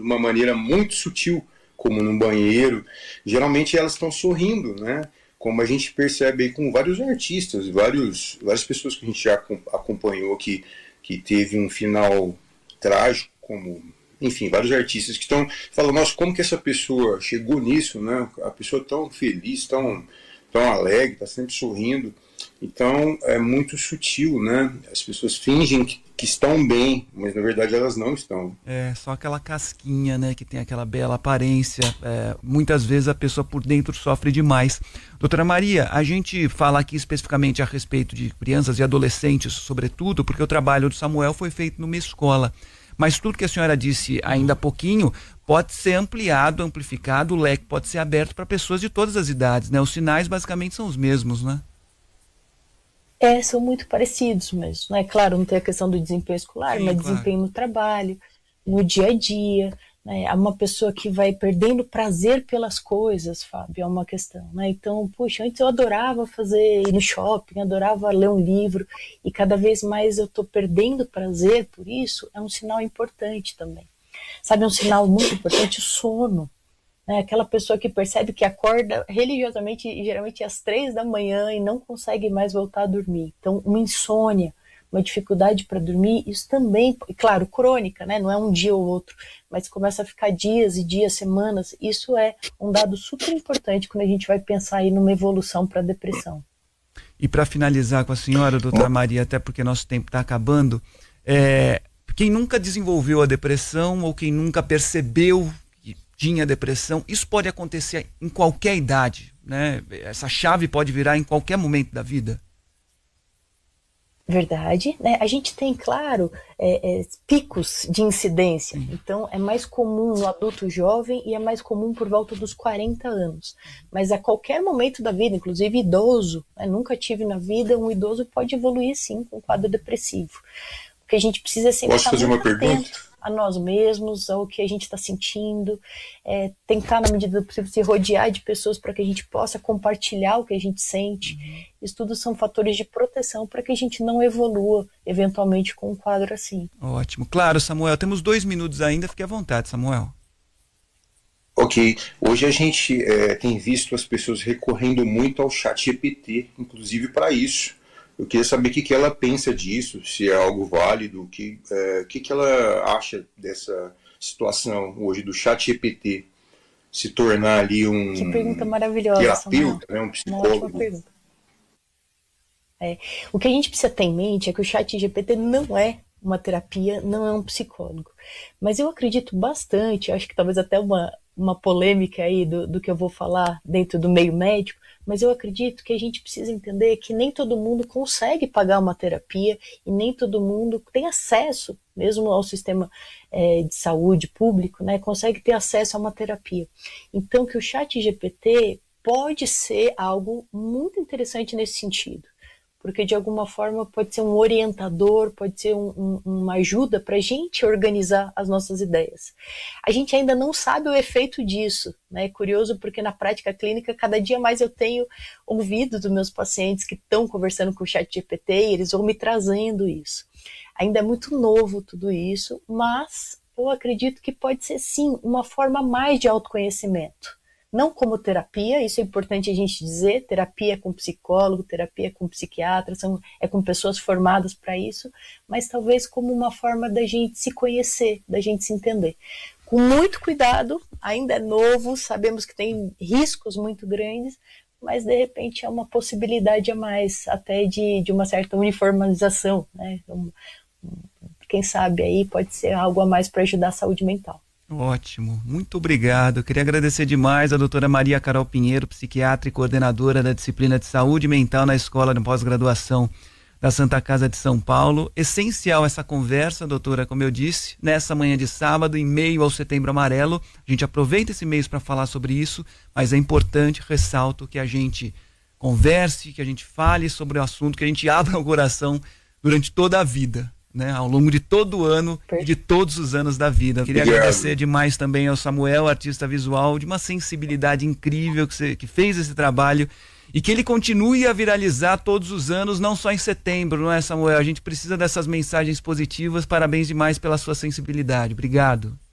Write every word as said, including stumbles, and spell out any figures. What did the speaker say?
uma maneira muito sutil, como no banheiro, geralmente elas estão sorrindo, né? Como a gente percebe aí com vários artistas, vários, várias pessoas que a gente já acompanhou que, que teve um final trágico, como, enfim, vários artistas que estão falando, nossa, como que essa pessoa chegou nisso, né? A pessoa tão feliz, tão, tão alegre, está sempre sorrindo. Então é muito sutil, né? As pessoas fingem que, que estão bem, mas na verdade elas não estão. É só aquela casquinha, né? Que tem aquela bela aparência. É, muitas vezes a pessoa por dentro sofre demais. Doutora Maria, a gente fala aqui especificamente a respeito de crianças e adolescentes, sobretudo, porque o trabalho do Samuel foi feito numa escola. Mas tudo que a senhora disse ainda há pouquinho pode ser ampliado, amplificado, o leque pode ser aberto para pessoas de todas as idades, né? Os sinais basicamente são os mesmos, né? É, são muito parecidos mesmo, né? Claro, não tem a questão do desempenho escolar, Sim, mas claro. desempenho no trabalho, no dia a dia, né? É uma pessoa que vai perdendo prazer pelas coisas, Fábio, é uma questão, né? Então, puxa, antes eu adorava fazer, ir no shopping, adorava ler um livro, e cada vez mais eu estou perdendo prazer por isso, é um sinal importante também. Sabe, um sinal muito importante, o sono. Né, aquela pessoa que percebe que acorda religiosamente, geralmente às três da manhã e não consegue mais voltar a dormir. Então, uma insônia, uma dificuldade para dormir, isso também, claro, crônica, né, não é um dia ou outro, mas começa a ficar dias e dias, semanas. Isso é um dado super importante quando a gente vai pensar aí numa evolução para a depressão. E para finalizar com a senhora, doutora Maria, até porque nosso tempo está acabando, é, quem nunca desenvolveu a depressão ou quem nunca percebeu tinha depressão, isso pode acontecer em qualquer idade, né? Essa chave pode virar em qualquer momento da vida. Verdade, né? A gente tem, claro, é, é, picos de incidência, então é mais comum no adulto jovem e é mais comum por volta dos quarenta anos, mas a qualquer momento da vida, inclusive idoso, né? Nunca tive na vida, um idoso pode evoluir sim com um quadro depressivo. O que a gente precisa sempre Posso estar fazer muito uma pergunta? atento a nós mesmos, ao que a gente está sentindo, é, tentar, na medida do possível, se rodear de pessoas para que a gente possa compartilhar o que a gente sente. Uhum. Isso tudo são fatores de proteção para que a gente não evolua, eventualmente, com um quadro assim. Ótimo. Claro, Samuel, temos dois minutos ainda, fique à vontade, Samuel. Ok. Hoje a gente é, tem visto as pessoas recorrendo muito ao chat G P T, inclusive para isso. Eu queria saber o que, que ela pensa disso, se é algo válido, o que, é, que, que ela acha dessa situação hoje do chat G P T se tornar ali um que pergunta maravilhosa, terapeuta, né, um psicólogo. Uma ótima pergunta. É, o que a gente precisa ter em mente é que o chat G P T não é uma terapia, não é um psicólogo. Mas eu acredito bastante, acho que talvez até uma, uma polêmica aí do, do que eu vou falar dentro do meio médico, mas eu acredito que a gente precisa entender que nem todo mundo consegue pagar uma terapia e nem todo mundo tem acesso, mesmo ao sistema é, de saúde público, né, consegue ter acesso a uma terapia. Então que o chat G P T pode ser algo muito interessante nesse sentido, porque de alguma forma pode ser um orientador, pode ser um, um, uma ajuda para a gente organizar as nossas ideias. A gente ainda não sabe o efeito disso, né? É curioso porque na prática clínica, cada dia mais eu tenho ouvido dos meus pacientes que estão conversando com o chat G P T e eles vão me trazendo isso. Ainda é muito novo tudo isso, mas eu acredito que pode ser sim uma forma mais de autoconhecimento. Não como terapia, isso é importante a gente dizer, terapia é com psicólogo, terapia é com psiquiatra, são, é com pessoas formadas para isso, mas talvez como uma forma da gente se conhecer, da gente se entender. Com muito cuidado, ainda é novo, sabemos que tem riscos muito grandes, mas de repente é uma possibilidade a mais, até de, de uma certa uniformização, né? Um, quem sabe aí pode ser algo a mais para ajudar a saúde mental. Ótimo, muito obrigado. Eu queria agradecer demais a doutora Maria Carol Pinheiro, psiquiatra e coordenadora da disciplina de saúde mental na Escola de Pós-Graduação da Santa Casa de São Paulo. Essencial essa conversa, doutora, como eu disse, nessa manhã de sábado, em meio ao Setembro Amarelo. A gente aproveita esse mês para falar sobre isso, mas é importante, ressalto, que a gente converse, que a gente fale sobre o assunto, que a gente abra o coração durante toda a vida, né, ao longo de todo o ano e de todos os anos da vida. Queria Obrigado. agradecer demais também ao Samuel, artista visual, de uma sensibilidade incrível que, você, que fez esse trabalho e que ele continue a viralizar todos os anos, não só em setembro, não é, Samuel? A gente precisa dessas mensagens positivas. Parabéns demais pela sua sensibilidade. Obrigado.